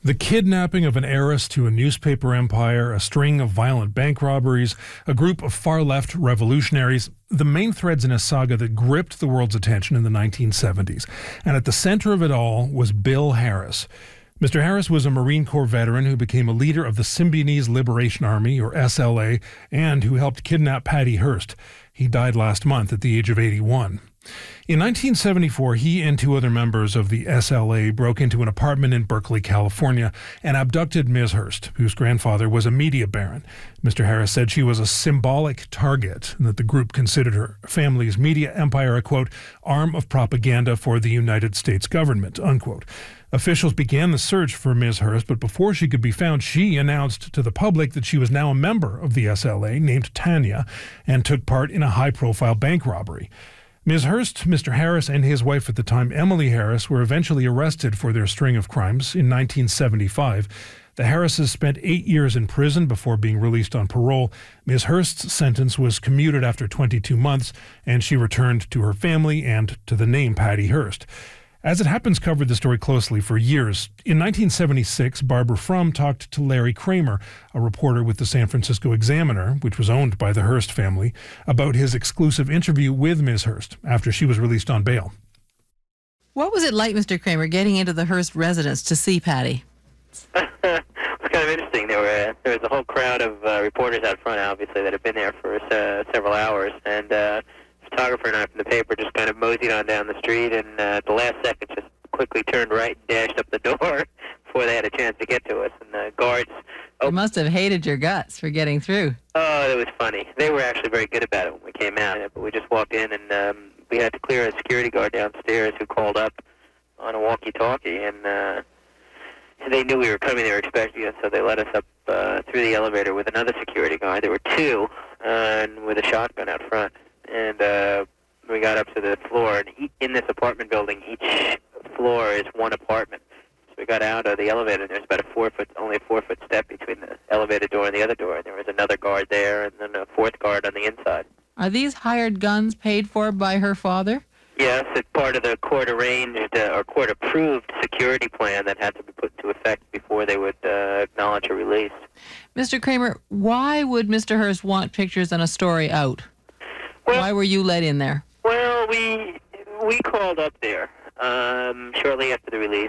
The kidnapping of an heiress to a newspaper empire, a string of violent bank robberies, a group of far-left revolutionaries, the main threads in a saga that gripped the world's attention in the 1970s. And at the center of it all was Bill Harris. Mr. Harris was a Marine Corps veteran who became a leader of the Symbionese Liberation Army, or SLA, and who helped kidnap Patty Hearst. He died last month at the age of 81. In 1974, he and two other members of the SLA broke into an apartment in Berkeley, California, and abducted Ms. Hearst, whose grandfather was a media baron. Mr. Harris said she was a symbolic target and that the group considered her family's media empire a, quote, arm of propaganda for the United States government, unquote. Officials began the search for Ms. Hearst, but before she could be found, she announced to the public that she was now a member of the SLA, named Tanya, and took part in a high-profile bank robbery. Ms. Hearst, Mr. Harris, and his wife at the time, Emily Harris, were eventually arrested for their string of crimes in 1975. The Harrises spent 8 years in prison before being released on parole. Ms. Hearst's sentence was commuted after 22 months, and she returned to her family and to the name Patty Hearst. As It Happens covered the story closely for years. In 1976, Barbara Frum talked to Larry Kramer, a reporter with the San Francisco Examiner, which was owned by the Hearst family, about his exclusive interview with Ms. Hearst after she was released on bail. What was it like, Mr. Kramer, getting into the Hearst residence to see Patty? It was kind of interesting. There was a whole crowd of reporters out front, obviously, that had been there for several hours, and photographer and I from the paper just kind of moseyed on down the street, and at the last second just quickly turned right and dashed up the door before they had a chance to get to us. And the guards... You must have hated your guts for getting through. Oh, it was funny. They were actually very good about it when we came out, but we just walked in, and we had to clear a security guard downstairs who called up on a walkie-talkie, and they knew we were coming. They were expecting us, so they let us up through the elevator with another security guard. There were two, and with a shotgun out front. And we got up to the floor, and in this apartment building, each floor is one apartment. So we got out of the elevator, and there's about only a 4-foot step between the elevator door and the other door. And there was another guard there, and then a fourth guard on the inside. Are these hired guns paid for by her father? Yes, it's part of the court-arranged or court-approved security plan that had to be put into effect before they would acknowledge a release. Mr. Kramer, why would Mr. Hearst want pictures and a story out? Well, why were you let in there? Well, we called up there shortly after the release,